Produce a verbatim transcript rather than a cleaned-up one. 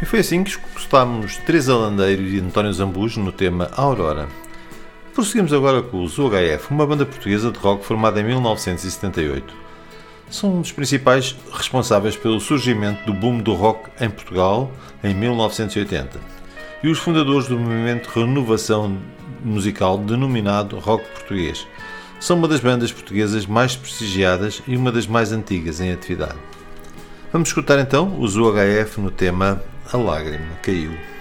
E foi assim que escutámos Teresa Landeiro e António Zambujo no tema Aurora. Prosseguimos agora com os U H F, uma banda portuguesa de rock formada em mil novecentos e setenta e oito. São um dos principais responsáveis pelo surgimento do boom do rock em Portugal em mil novecentos e oitenta e os fundadores do movimento de renovação musical denominado rock português. São uma das bandas portuguesas mais prestigiadas e uma das mais antigas em atividade. Vamos escutar então os U H F no tema A Lágrima Caiu.